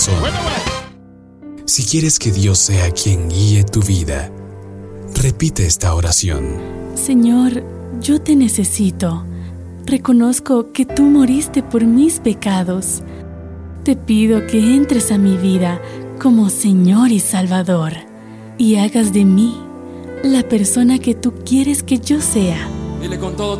corazón. Si quieres que Dios sea quien guíe tu vida, repite esta oración. Señor, yo te necesito. Reconozco que tú moriste por mis pecados. Te pido que entres a mi vida como Señor y Salvador y hagas de mí la persona que tú quieres que yo sea. Dile con todo